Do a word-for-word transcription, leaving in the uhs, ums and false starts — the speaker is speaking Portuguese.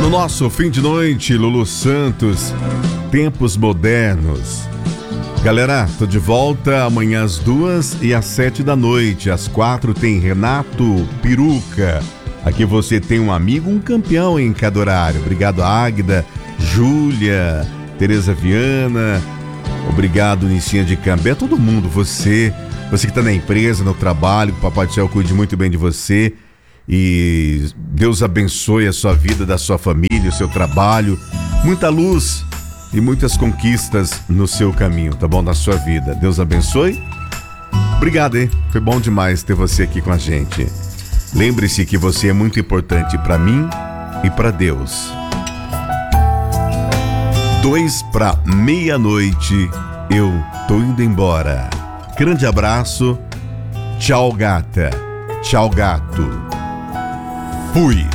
No nosso fim de noite, Lulu Santos, Tempos Modernos. Galera, tô de volta amanhã às duas e às sete da noite. Às quatro tem Renato Peruca. Aqui você tem um amigo, um campeão em cada horário. Obrigado, Águida, Júlia, Tereza Viana. Obrigado, Nicinha de Cambé. Todo mundo, você, você que tá na empresa, no trabalho, que o Papai do Céu cuide muito bem de você. E Deus abençoe a sua vida, da sua família, o seu trabalho. Muita luz e muitas conquistas no seu caminho, tá bom? Na sua vida. Deus abençoe. Obrigado, hein? Foi bom demais ter você aqui com a gente. Lembre-se que você é muito importante para mim e para Deus. Dois para meia-noite, eu tô indo embora. Grande abraço. Tchau, gata. Tchau, gato. Fui.